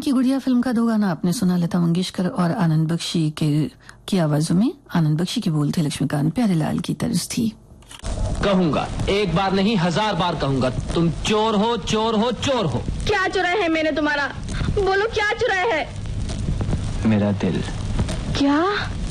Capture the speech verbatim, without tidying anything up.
की गुड़िया फिल्म का दो गाना आपने सुना, लता मंगेशकर और आनंद बख्शी के की आवाजों में। आनंद बख्शी के बोल थे लक्ष्मीकांत प्यारेलाल की तर्ज थी। कहूंगा, एक बार नहीं हजार बार कहूंगा, तुम चोर हो, चोर हो, चोर हो। क्या चुराया है मैंने तुम्हारा? बोलो क्या चुराया है? मेरा दिल। क्या?